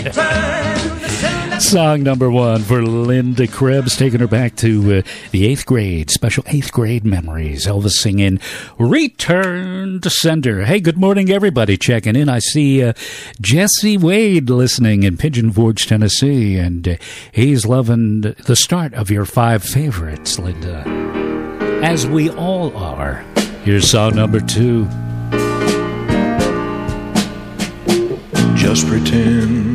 Song number one for Linda Krebs, taking her back to the 8th grade, special 8th grade memories. Elvis singing Return to Sender. Hey, good morning, everybody checking in. I see Jesse Wade listening in Pigeon Forge, Tennessee, and he's loving the start of your 5 favorites, Linda, as we all are. Here's song number 2. Just pretend